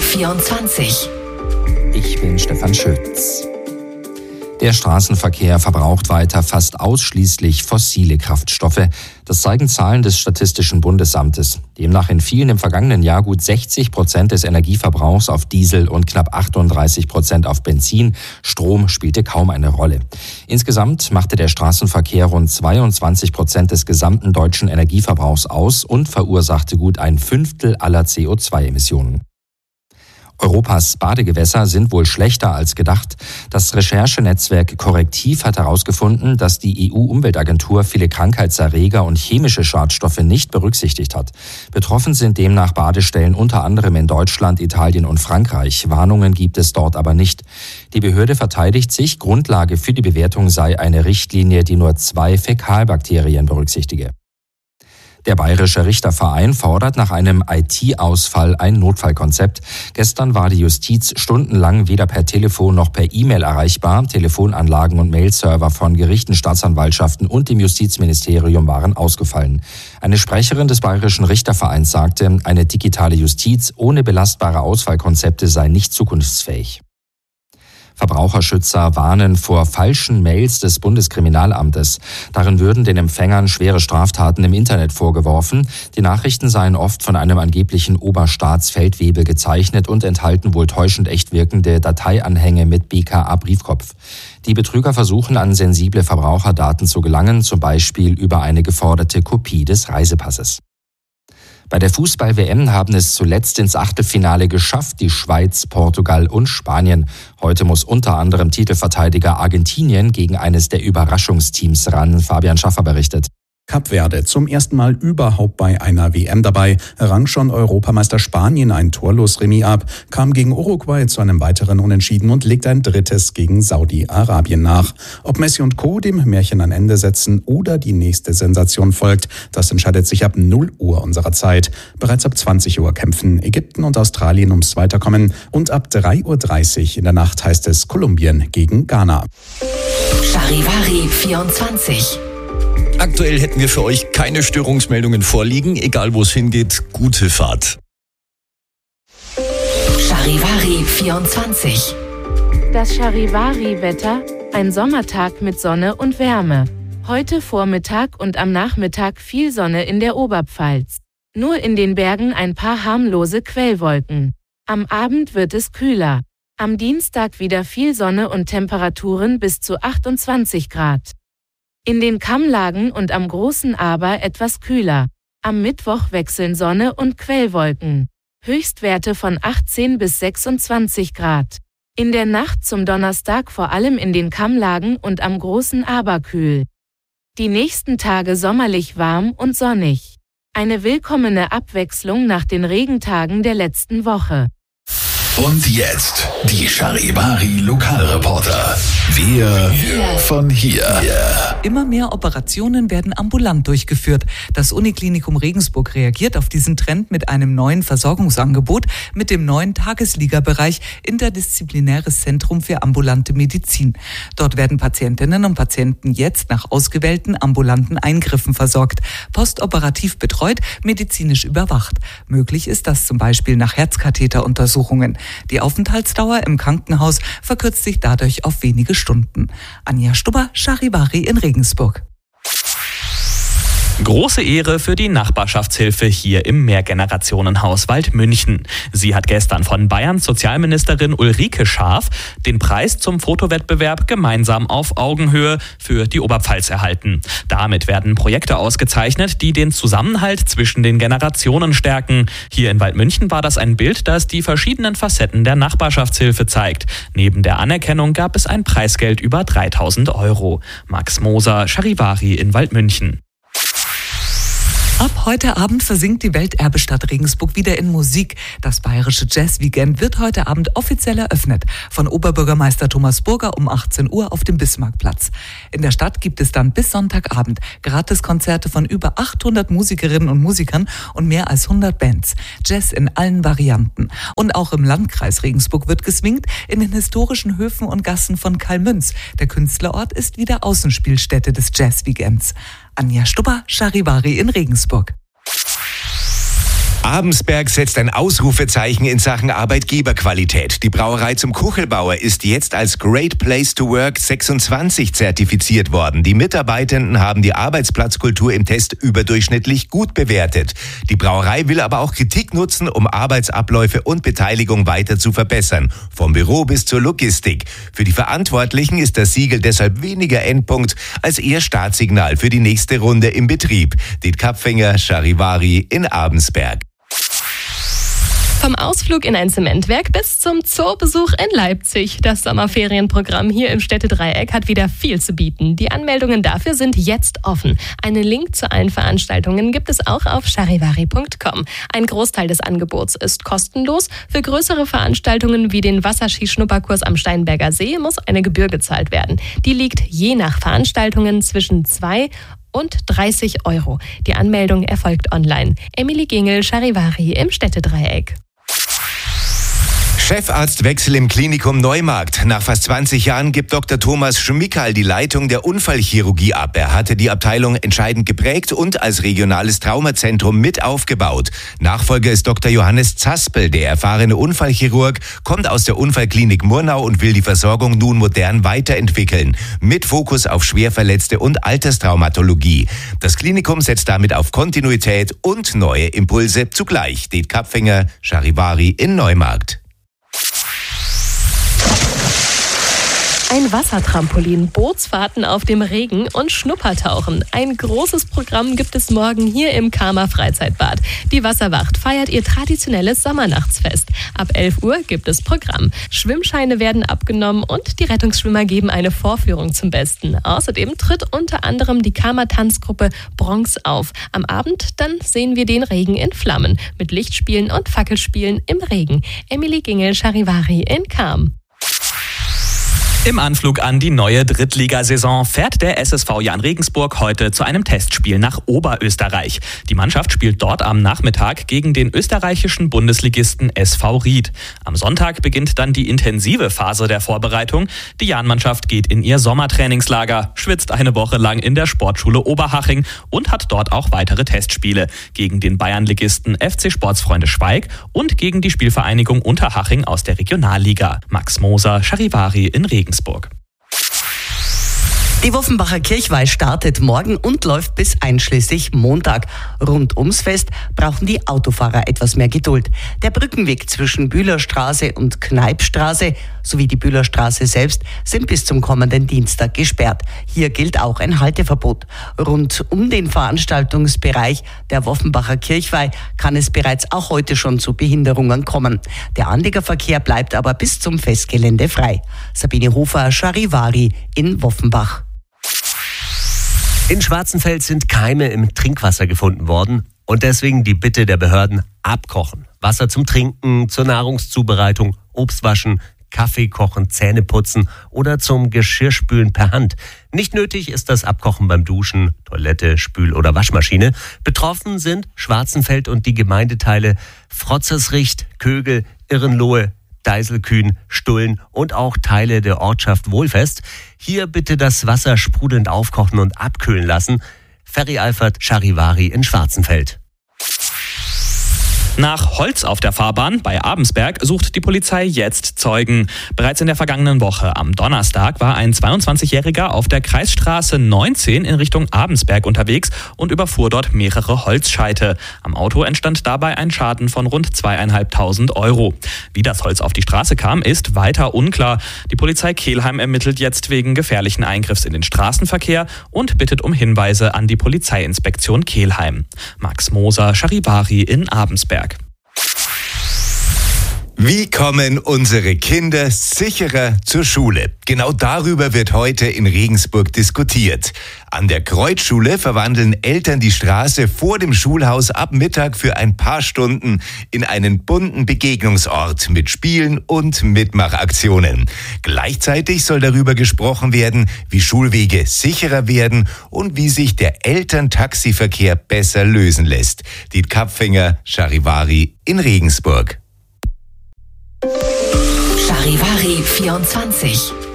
24. Ich bin Stefan Schütz. Der Straßenverkehr verbraucht weiter fast ausschließlich fossile Kraftstoffe. Das zeigen Zahlen des Statistischen Bundesamtes. Demnach entfielen im vergangenen Jahr gut 60% des Energieverbrauchs auf Diesel und knapp 38% auf Benzin. Strom spielte kaum eine Rolle. Insgesamt machte der Straßenverkehr rund 22% des gesamten deutschen Energieverbrauchs aus und verursachte gut 1/5 aller CO2-Emissionen. Europas Badegewässer sind wohl schlechter als gedacht. Das Recherchenetzwerk Korrektiv hat herausgefunden, dass die EU-Umweltagentur viele Krankheitserreger und chemische Schadstoffe nicht berücksichtigt hat. Betroffen sind demnach Badestellen unter anderem in Deutschland, Italien und Frankreich. Warnungen gibt es dort aber nicht. Die Behörde verteidigt sich, Grundlage für die Bewertung sei eine Richtlinie, die nur 2 Fäkalbakterien berücksichtige. Der Bayerische Richterverein fordert nach einem IT-Ausfall ein Notfallkonzept. Gestern war die Justiz stundenlang weder per Telefon noch per E-Mail erreichbar. Telefonanlagen und Mailserver von Gerichten, Staatsanwaltschaften und dem Justizministerium waren ausgefallen. Eine Sprecherin des Bayerischen Richtervereins sagte, eine digitale Justiz ohne belastbare Ausfallkonzepte sei nicht zukunftsfähig. Verbraucherschützer warnen vor falschen Mails des Bundeskriminalamtes. Darin würden den Empfängern schwere Straftaten im Internet vorgeworfen. Die Nachrichten seien oft von einem angeblichen Oberstaatsfeldwebel gezeichnet und enthalten wohl täuschend echt wirkende Dateianhänge mit BKA-Briefkopf. Die Betrüger versuchen, an sensible Verbraucherdaten zu gelangen, zum Beispiel über eine geforderte Kopie des Reisepasses. Bei der Fußball-WM haben es zuletzt ins Achtelfinale geschafft, die Schweiz, Portugal und Spanien. Heute muss unter anderem Titelverteidiger Argentinien gegen eines der Überraschungsteams ran. Fabian Schaffer berichtet. Kap Verde zum ersten Mal überhaupt bei einer WM dabei, rang schon Europameister Spanien ein torlos Remis ab, kam gegen Uruguay zu einem weiteren Unentschieden und legt ein drittes gegen Saudi-Arabien nach. Ob Messi und Co. dem Märchen ein Ende setzen oder die nächste Sensation folgt, das entscheidet sich ab 0 Uhr unserer Zeit. Bereits ab 20 Uhr kämpfen Ägypten und Australien ums Weiterkommen und ab 3:30 Uhr in der Nacht heißt es Kolumbien gegen Ghana. Charivari 24. Aktuell hätten wir für euch keine Störungsmeldungen vorliegen. Egal wo es hingeht, gute Fahrt. Charivari 24. Das Charivari-Wetter, ein Sommertag mit Sonne und Wärme. Heute Vormittag und am Nachmittag viel Sonne in der Oberpfalz. Nur in den Bergen ein paar harmlose Quellwolken. Am Abend wird es kühler. Am Dienstag wieder viel Sonne und Temperaturen bis zu 28 Grad. In den Kammlagen und am Großen Aber etwas kühler. Am Mittwoch wechseln Sonne und Quellwolken. Höchstwerte von 18 bis 26 Grad. In der Nacht zum Donnerstag vor allem in den Kammlagen und am Großen Aber kühl. Die nächsten Tage sommerlich warm und sonnig. Eine willkommene Abwechslung nach den Regentagen der letzten Woche. Und jetzt die Charivari Lokalreporter. Wir von hier. Immer mehr Operationen werden ambulant durchgeführt. Das Uniklinikum Regensburg reagiert auf diesen Trend mit einem neuen Versorgungsangebot mit dem neuen Tagesliga-Bereich Interdisziplinäres Zentrum für ambulante Medizin. Dort werden Patientinnen und Patienten jetzt nach ausgewählten ambulanten Eingriffen versorgt, postoperativ betreut, medizinisch überwacht. Möglich ist das zum Beispiel nach Herzkatheteruntersuchungen. Die Aufenthaltsdauer im Krankenhaus verkürzt sich dadurch auf wenige Stunden. Anja Stubber, Charivari in Regensburg. Große Ehre für die Nachbarschaftshilfe hier im Mehrgenerationenhaus Waldmünchen. Sie hat gestern von Bayerns Sozialministerin Ulrike Schaaf den Preis zum Fotowettbewerb Gemeinsam auf Augenhöhe für die Oberpfalz erhalten. Damit werden Projekte ausgezeichnet, die den Zusammenhalt zwischen den Generationen stärken. Hier in Waldmünchen war das ein Bild, das die verschiedenen Facetten der Nachbarschaftshilfe zeigt. Neben der Anerkennung gab es ein Preisgeld über 3.000 €. Max Moser, Charivari in Waldmünchen. Ab heute Abend versinkt die Welterbestadt Regensburg wieder in Musik. Das Bayerische Jazz-Weekend wird heute Abend offiziell eröffnet. Von Oberbürgermeister Thomas Burger um 18 Uhr auf dem Bismarckplatz. In der Stadt gibt es dann bis Sonntagabend Gratiskonzerte von über 800 Musikerinnen und Musikern und mehr als 100 Bands. Jazz in allen Varianten. Und auch im Landkreis Regensburg wird geswingt in den historischen Höfen und Gassen von Kalmünz. Der Künstlerort ist wieder Außenspielstätte des Jazz-Weekends. Anja Stubber, Charivari in Regensburg. Abensberg setzt ein Ausrufezeichen in Sachen Arbeitgeberqualität. Die Brauerei zum Kuchelbauer ist jetzt als Great Place to Work 26 zertifiziert worden. Die Mitarbeitenden haben die Arbeitsplatzkultur im Test überdurchschnittlich gut bewertet. Die Brauerei will aber auch Kritik nutzen, um Arbeitsabläufe und Beteiligung weiter zu verbessern. Vom Büro bis zur Logistik. Für die Verantwortlichen ist das Siegel deshalb weniger Endpunkt als eher Startsignal für die nächste Runde im Betrieb. Det Kapfinger, Charivari in Abensberg. Vom Ausflug in ein Zementwerk bis zum Zoobesuch in Leipzig. Das Sommerferienprogramm hier im Städtedreieck hat wieder viel zu bieten. Die Anmeldungen dafür sind jetzt offen. Einen Link zu allen Veranstaltungen gibt es auch auf charivari.com. Ein Großteil des Angebots ist kostenlos. Für größere Veranstaltungen wie den Wasserskischnupperkurs am Steinberger See muss eine Gebühr gezahlt werden. Die liegt je nach Veranstaltungen zwischen 2 und 30 €. Die Anmeldung erfolgt online. Emily Gingel, Charivari im Städtedreieck. Chefarztwechsel im Klinikum Neumarkt. Nach fast 20 Jahren gibt Dr. Thomas Schmickerl die Leitung der Unfallchirurgie ab. Er hatte die Abteilung entscheidend geprägt und als regionales Traumazentrum mit aufgebaut. Nachfolger ist Dr. Johannes Zaspel. Der erfahrene Unfallchirurg kommt aus der Unfallklinik Murnau und will die Versorgung nun modern weiterentwickeln. Mit Fokus auf Schwerverletzte und Alterstraumatologie. Das Klinikum setzt damit auf Kontinuität und neue Impulse zugleich. Det Kapfinger, Charivari in Neumarkt. Ein Wassertrampolin, Bootsfahrten auf dem Regen und Schnuppertauchen. Ein großes Programm gibt es morgen hier im Kama Freizeitbad. Die Wasserwacht feiert ihr traditionelles Sommernachtsfest. Ab 11 Uhr gibt es Programm. Schwimmscheine werden abgenommen und die Rettungsschwimmer geben eine Vorführung zum Besten. Außerdem tritt unter anderem die Kama-Tanzgruppe Bronx auf. Am Abend dann sehen wir den Regen in Flammen mit Lichtspielen und Fackelspielen im Regen. Emily Gingel, Charivari in Cham. Im Anflug an die neue Drittligasaison fährt der SSV Jahn Regensburg heute zu einem Testspiel nach Oberösterreich. Die Mannschaft spielt dort am Nachmittag gegen den österreichischen Bundesligisten SV Ried. Am Sonntag beginnt dann die intensive Phase der Vorbereitung. Die Jahn-Mannschaft geht in ihr Sommertrainingslager, schwitzt eine Woche lang in der Sportschule Oberhaching und hat dort auch weitere Testspiele gegen den Bayernligisten FC Sportsfreunde Schweig und gegen die Spielvereinigung Unterhaching aus der Regionalliga. Max Moser, Charivari in Regensburg. Die Woffenbacher Kirchweih startet morgen und läuft bis einschließlich Montag. Rund ums Fest brauchen die Autofahrer etwas mehr Geduld. Der Brückenweg zwischen Bühlerstraße und Kneipstraße sowie die Bühlerstraße selbst sind bis zum kommenden Dienstag gesperrt. Hier gilt auch ein Halteverbot. Rund um den Veranstaltungsbereich der Woffenbacher Kirchweih kann es bereits auch heute schon zu Behinderungen kommen. Der Anliegerverkehr bleibt aber bis zum Festgelände frei. Sabine Hofer, Charivari in Woffenbach. In Schwarzenfeld sind Keime im Trinkwasser gefunden worden und deswegen die Bitte der Behörden: abkochen. Wasser zum Trinken, zur Nahrungszubereitung, Obstwaschen, Kaffee kochen, Zähne putzen oder zum Geschirrspülen per Hand. Nicht nötig ist das Abkochen beim Duschen, Toilette, Spül- oder Waschmaschine. Betroffen sind Schwarzenfeld und die Gemeindeteile Frotzersricht, Kögel, Irrenlohe, Deiselkühn, Stullen und auch Teile der Ortschaft Wohlfest. Hier bitte das Wasser sprudelnd aufkochen und abkühlen lassen. Ferry Alfert, Charivari in Schwarzenfeld. Nach Holz auf der Fahrbahn bei Abensberg sucht die Polizei jetzt Zeugen. Bereits in der vergangenen Woche am Donnerstag war ein 22-Jähriger auf der Kreisstraße 19 in Richtung Abensberg unterwegs und überfuhr dort mehrere Holzscheite. Am Auto entstand dabei ein Schaden von rund 2.500 €. Wie das Holz auf die Straße kam, ist weiter unklar. Die Polizei Kelheim ermittelt jetzt wegen gefährlichen Eingriffs in den Straßenverkehr und bittet um Hinweise an die Polizeiinspektion Kelheim. Max Moser, Charivari in Abensberg. Wie kommen unsere Kinder sicherer zur Schule? Genau darüber wird heute in Regensburg diskutiert. An der Kreuzschule verwandeln Eltern die Straße vor dem Schulhaus ab Mittag für ein paar Stunden in einen bunten Begegnungsort mit Spielen und Mitmachaktionen. Gleichzeitig soll darüber gesprochen werden, wie Schulwege sicherer werden und wie sich der Elterntaxiverkehr besser lösen lässt. Det Kapfinger, Charivari in Regensburg. Charivari 24.